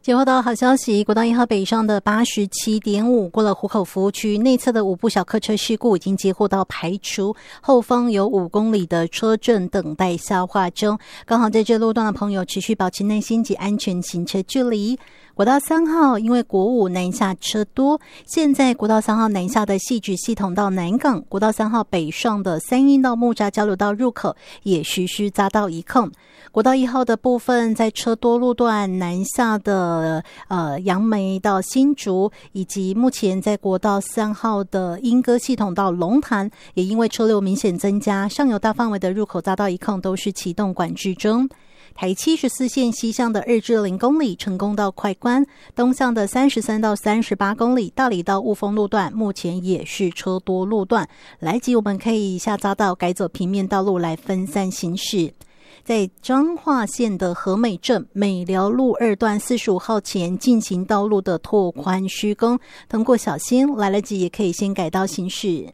接获到好消息，国道1号北上的 87.5 过了湖口服务区内侧的5部小客车事故已经接获到排除，后方有5公里的车阵等待消化中。刚好在这路段的朋友持续保持耐心及安全行车距离。国道3号因为国5南下车多，现在国道3号南下的汐止系统到南港，国道3号北上的三鶯到木栅交流道入口也实施匝道移控。国道1号的部分在车多路段南下的杨梅到新竹，以及目前在国道3号的莺歌系统到龙潭，也因为车流明显增加，上游大范围的入口匝道移控都是启动管制中。台74线西向的2至0公里成功到快关，东向的33到38公里大里到雾峰路段目前也是车多路段，来及我们可以下匝道改走平面道路来分散行驶。在彰化县的和美镇美寮路2段45号前进行道路的拓宽施工，通过小心，来得及也可以先改道行驶。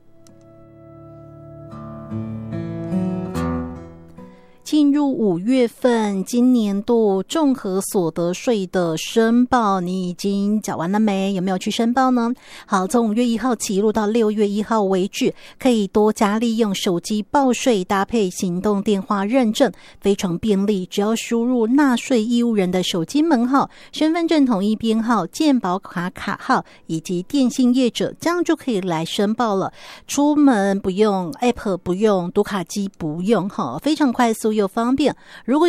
进入5月份，今年度综合所得税的申报，你已经缴完了没？有没有去申报呢？好，从5月1号起一路到6月1号为止，可以多加利用手机报税搭配行动电话认证，非常便利。只要输入纳税义务人的手机门号、身份证统一编号、健保卡卡号以及电信业者，这样就可以来申报了。出门不用 App， 不用读卡机，不用，非常快速又方便。如果